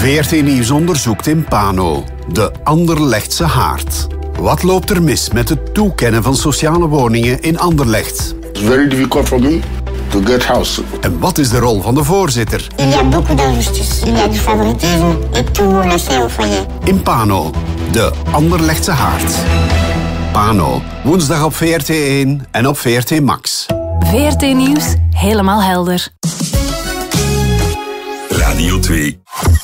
VRT Nieuws onderzoekt in Pano, de Anderlechtse haard. Wat loopt er mis met het toekennen van sociale woningen in Anderlecht? It's very difficult for me to get house. En wat is de rol van de voorzitter? Il y a beaucoup d'injustice, il y a du favoritisme et tout le monde le sait au foyer. In Pano, de Anderlechtse haard. Pano, woensdag op VRT 1 en op VRT Max. VRT Nieuws, helemaal helder. Radio 2.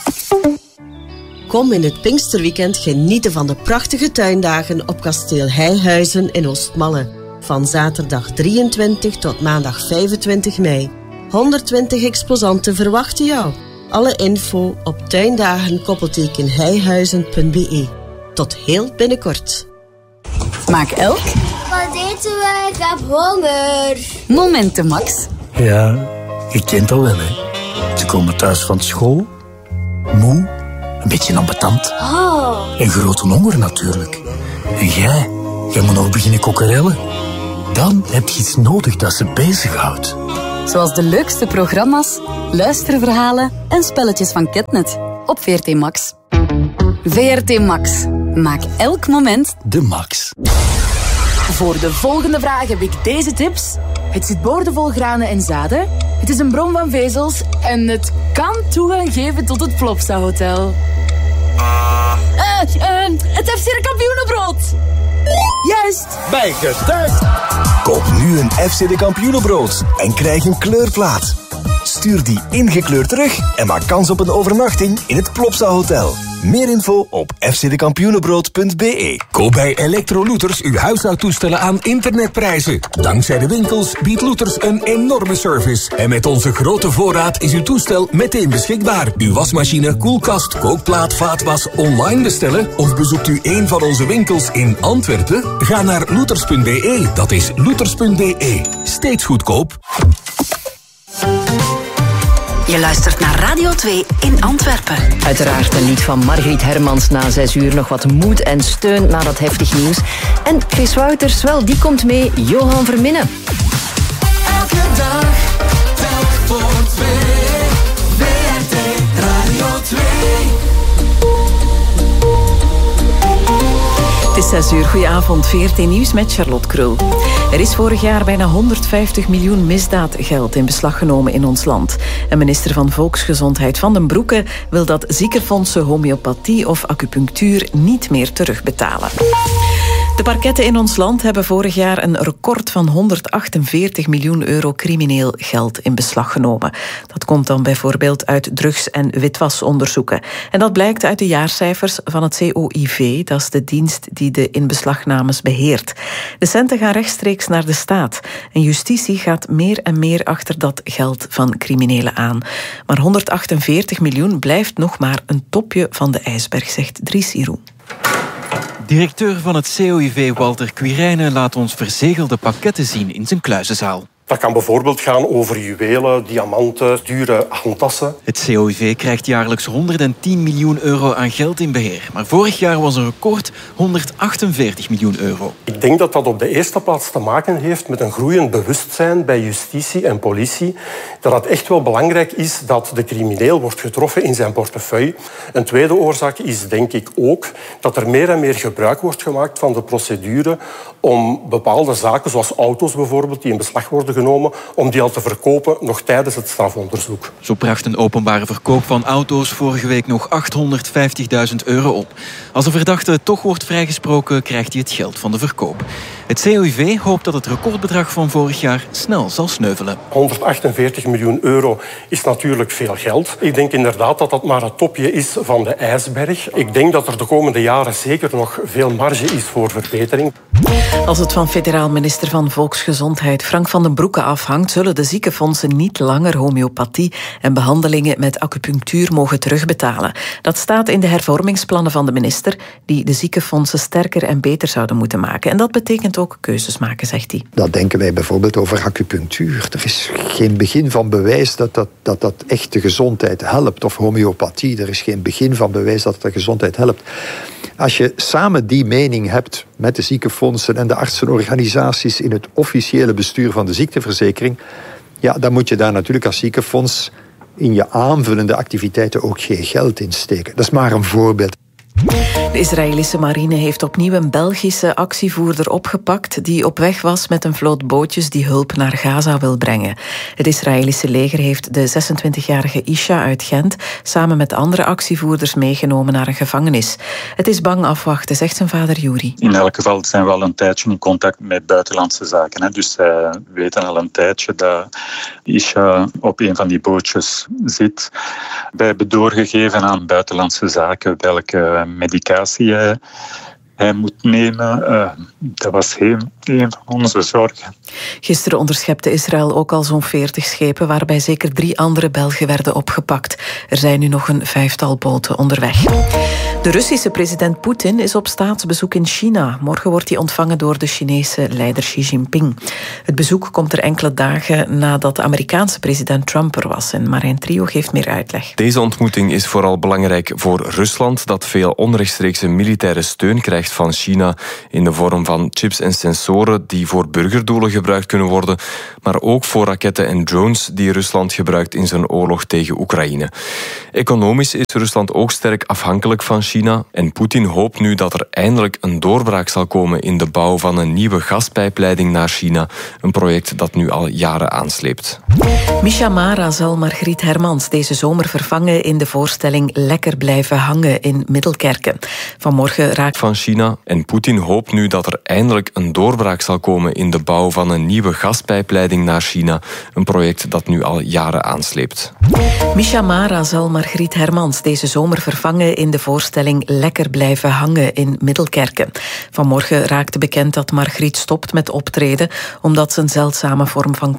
Kom in het Pinksterweekend genieten van de prachtige tuindagen op kasteel Heijhuizen in Oostmalle. Van zaterdag 23 tot maandag 25 mei. 120 exposanten verwachten jou. Alle info op tuindagen-heijhuizen.be. Tot heel binnenkort. Maak elk Wat eten we? Ik heb honger. momenten, Max. Ja, je kent al wel, hè. Ze komen thuis van school, moe, een beetje ambetant. En grote honger natuurlijk. En jij moet nog beginnen kokkerellen. Dan heb je iets nodig dat ze bezighoudt. Zoals de leukste programma's, luisterverhalen en spelletjes van Ketnet. Op VRT Max. VRT Max. Maak elk moment De Max. Voor de volgende vraag heb ik deze tips. Het zit boordevol granen en zaden. Het is een bron van vezels. En het kan toegang geven tot het Plopsa Hotel. Het FC de Kampioenenbrood. Juist. Bijgetuigd. Koop nu een FC de Kampioenenbrood en krijg een kleurplaat. Stuur die ingekleurd terug en maak kans op een overnachting in het Plopsa Hotel. Meer info op fcdekampioenenbrood.be. Koop bij Electro-Looters uw huishoudtoestellen aan internetprijzen. Dankzij de winkels biedt Looters een enorme service. En met onze grote voorraad is uw toestel meteen beschikbaar. Uw wasmachine, koelkast, kookplaat, vaatwas online bestellen? Of bezoekt u een van onze winkels in Antwerpen? Ga naar looters.be. Dat is looters.be. Steeds goedkoop. Je luistert naar Radio 2 in Antwerpen. Uiteraard een lied van Margriet Hermans na 6 uur. Nog wat moed en steun na dat heftig nieuws. En Chris Wouters, wel, die komt mee. Johan Verminnen. Elke dag, telk voor 2. VRT Radio 2. Het is 6 uur. Goedenavond. VRT Nieuws met Charlotte Krul. Er is vorig jaar bijna 150 miljoen misdaadgeld in beslag genomen in ons land. En minister van Volksgezondheid Van den Broeke wil dat ziekenfondsen homeopathie of acupunctuur niet meer terugbetalen. De parketten in ons land hebben vorig jaar een record van 148 miljoen euro crimineel geld in beslag genomen. Dat komt dan bijvoorbeeld uit drugs- en witwasonderzoeken. En dat blijkt uit de jaarcijfers van het COIV, dat is de dienst die de inbeslagnames beheert. De centen gaan rechtstreeks naar de staat. En justitie gaat meer en meer achter dat geld van criminelen aan. Maar 148 miljoen blijft nog maar een topje van de ijsberg, zegt Dries Iroen. Directeur van het COIV, Walter Quirijnen, laat ons verzegelde pakketten zien in zijn kluizenzaal. Dat kan bijvoorbeeld gaan over juwelen, diamanten, dure handtassen. Het COIV krijgt jaarlijks 110 miljoen euro aan geld in beheer. Maar vorig jaar was een record 148 miljoen euro. Ik denk dat dat op de eerste plaats te maken heeft met een groeiend bewustzijn bij justitie en politie. Dat het echt wel belangrijk is dat de crimineel wordt getroffen in zijn portefeuille. Een tweede oorzaak is denk ik ook dat er meer en meer gebruik wordt gemaakt van de procedure om bepaalde zaken, zoals auto's bijvoorbeeld, die in beslag worden genomen, om die al te verkopen nog tijdens het strafonderzoek. Zo bracht een openbare verkoop van auto's vorige week nog 850.000 euro op. Als de verdachte toch wordt vrijgesproken, krijgt hij het geld van de verkoop. Het COIV hoopt dat het recordbedrag van vorig jaar snel zal sneuvelen. 148 miljoen euro is natuurlijk veel geld. Ik denk inderdaad dat dat maar het topje is van de ijsberg. Ik denk dat er de komende jaren zeker nog veel marge is voor verbetering. Als het van federaal minister van Volksgezondheid Frank Van den Broeke afhangt, zullen de ziekenfondsen niet langer homeopathie en behandelingen met acupunctuur mogen terugbetalen. Dat staat in de hervormingsplannen van de minister, die de ziekenfondsen sterker en beter zouden moeten maken. En dat betekent ook keuzes maken, zegt hij. Dat denken wij bijvoorbeeld over acupunctuur. Er is geen begin van bewijs dat echt de gezondheid helpt. Of homeopathie, er is geen begin van bewijs dat het de gezondheid helpt. Als je samen die mening hebt met de ziekenfondsen en de artsenorganisaties in het officiële bestuur van de ziekteverzekering, ja, dan moet je daar natuurlijk als ziekenfonds in je aanvullende activiteiten ook geen geld in steken. Dat is maar een voorbeeld. De Israëlische marine heeft opnieuw een Belgische actievoerder opgepakt die op weg was met een vloot bootjes die hulp naar Gaza wil brengen. Het Israëlische leger heeft de 26-jarige Isha uit Gent samen met andere actievoerders meegenomen naar een gevangenis. Het is bang afwachten, zegt zijn vader Yuri. In elk geval zijn we al een tijdje in contact met buitenlandse zaken. Dus zij weten al een tijdje dat Isha op een van die bootjes zit. Wij hebben doorgegeven aan buitenlandse zaken welke medicatie hij moet nemen. Dat was een van onze zorgen. Gisteren onderschepte Israël ook al zo'n 40 schepen, waarbij zeker 3 andere Belgen werden opgepakt. Er zijn nu nog een 5-tal boten onderweg. De Russische president Poetin is op staatsbezoek in China. Morgen wordt hij ontvangen door de Chinese leider Xi Jinping. Het bezoek komt er enkele dagen nadat de Amerikaanse president Trump er was. En Marijn Trio geeft meer uitleg. Deze ontmoeting is vooral belangrijk voor Rusland, dat veel onrechtstreekse militaire steun krijgt van China in de vorm van chips en sensoren die voor burgerdoelen gebruikt kunnen worden, maar ook voor raketten en drones die Rusland gebruikt in zijn oorlog tegen Oekraïne. Economisch is Rusland ook sterk afhankelijk van China en Poetin hoopt nu dat er eindelijk een doorbraak zal komen in de bouw van een nieuwe gaspijpleiding naar China, een project dat nu al jaren aansleept. Misha Mara zal Margriet Hermans deze zomer vervangen in de voorstelling Lekker blijven hangen in Middelkerken. Vanmorgen raakt van China en Poetin hoopt nu dat er eindelijk een doorbraak zal komen in de bouw van een nieuwe gaspijpleiding naar China, een project dat nu al jaren aansleept. Misha Mara zal Margriet Hermans deze zomer vervangen in de voorstelling Lekker blijven hangen in Middelkerken. Vanmorgen raakte bekend dat Margriet stopt met optreden omdat ze een zeldzame vorm van